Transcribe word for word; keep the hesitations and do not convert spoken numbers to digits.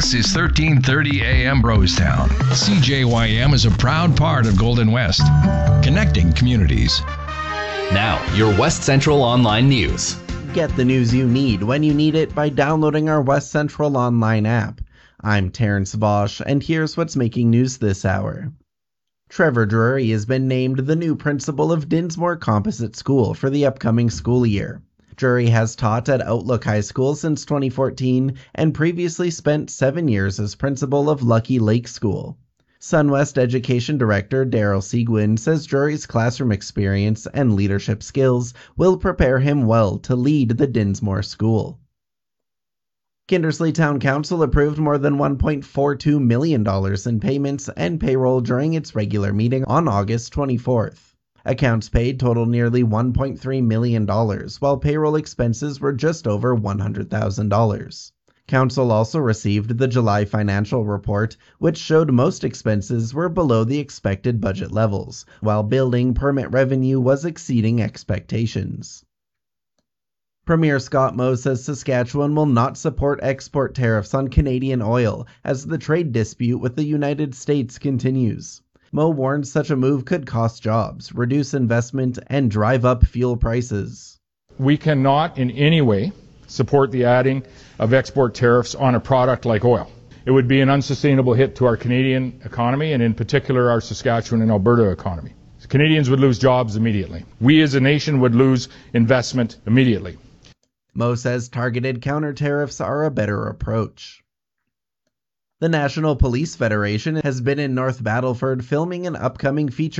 This is thirteen thirty A M Brostown. C J Y M is a proud part of Golden West, connecting communities. Now, your West Central Online News. Get the news you need when you need it by downloading our West Central Online app. I'm Terrence Bosch, and here's what's making news this hour. Trevor Drury has been named the new principal of Dinsmore Composite School for the upcoming school year. Drury has taught at Outlook High School since twenty fourteen and previously spent seven years as principal of Lucky Lake School. SunWest Education Director Daryl Seguin says Drury's classroom experience and leadership skills will prepare him well to lead the Dinsmore School. Kindersley Town Council approved more than one point four two million dollars in payments and payroll during its regular meeting on August twenty-fourth. Accounts paid totaled nearly one point three million dollars, while payroll expenses were just over one hundred thousand dollars. Council also received the July financial report, which showed most expenses were below the expected budget levels, while building permit revenue was exceeding expectations. Premier Scott Moe says Saskatchewan will not support export tariffs on Canadian oil as the trade dispute with the United States continues. Moe warns such a move could cost jobs, reduce investment, and drive up fuel prices. We cannot in any way support the adding of export tariffs on a product like oil. It would be an unsustainable hit to our Canadian economy and in particular our Saskatchewan and Alberta economy. Canadians would lose jobs immediately. We as a nation would lose investment immediately. Moe says targeted counter tariffs are a better approach. The National Police Federation has been in North Battleford filming an upcoming feature